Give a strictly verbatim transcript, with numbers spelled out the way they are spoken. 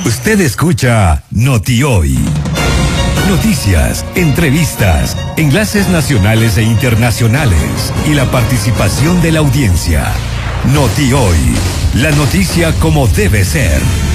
Usted escucha Noti Hoy. Noticias, entrevistas, enlaces nacionales e internacionales y la participación de la audiencia. Noti Hoy, la noticia como debe ser.